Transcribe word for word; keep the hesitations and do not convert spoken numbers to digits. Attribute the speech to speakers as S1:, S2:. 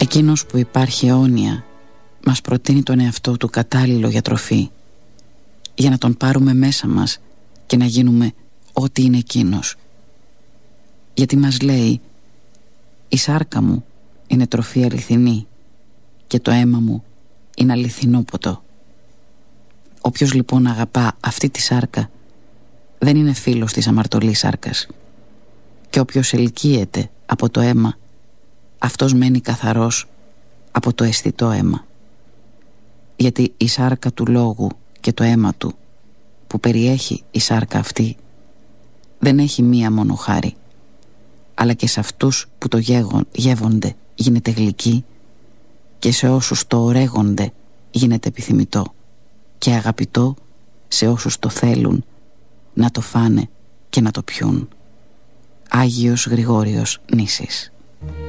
S1: Εκείνος που υπάρχει αιώνια μας προτείνει τον εαυτό του κατάλληλο για τροφή, για να τον πάρουμε μέσα μας και να γίνουμε ό,τι είναι εκείνος. Γιατί μας λέει, η σάρκα μου είναι τροφή αληθινή και το αίμα μου είναι αληθινό ποτό. Όποιος λοιπόν αγαπά αυτή τη σάρκα δεν είναι φίλος της αμαρτωλής σάρκας, και όποιος ελκύεται από το αίμα, αυτός μένει καθαρός από το αισθητό αίμα. Γιατί η σάρκα του λόγου και το αίμα του που περιέχει η σάρκα αυτή δεν έχει μία μόνο χάρη, αλλά και σε αυτούς που το γεύονται γίνεται γλυκή και σε όσους το ωρέγονται γίνεται επιθυμητό και αγαπητό σε όσους το θέλουν να το φάνε και να το πιούν. Άγιος Γρηγόριος Νήσης.